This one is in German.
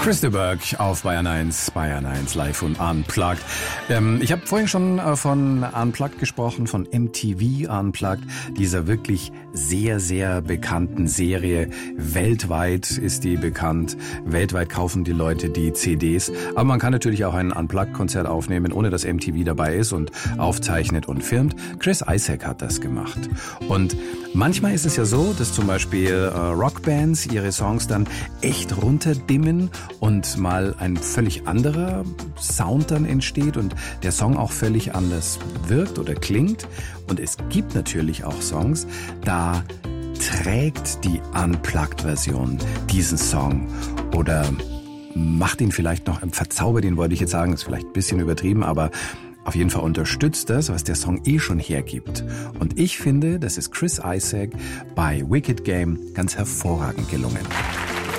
Chris de Burgh auf Bayern 1 live und Unplugged. Ich habe vorhin schon von Unplugged gesprochen, von MTV Unplugged, dieser wirklich sehr, sehr bekannten Serie. Weltweit ist die bekannt, weltweit kaufen die Leute die CDs. Aber man kann natürlich auch ein Unplugged-Konzert aufnehmen, ohne dass MTV dabei ist und aufzeichnet und filmt. Chris Isaak hat das gemacht. Und manchmal ist es ja so, dass zum Beispiel Rockbands ihre Songs dann echt runterdimmen und mal ein völlig anderer Sound dann entsteht und der Song auch völlig anders wirkt oder klingt. Und es gibt natürlich auch Songs, da trägt die Unplugged-Version diesen Song oder macht ihn vielleicht noch, verzaubert ihn, wollte ich jetzt sagen, ist vielleicht ein bisschen übertrieben, aber auf jeden Fall unterstützt das, was der Song eh schon hergibt. Und ich finde, das ist Chris Isaak bei Wicked Game ganz hervorragend gelungen.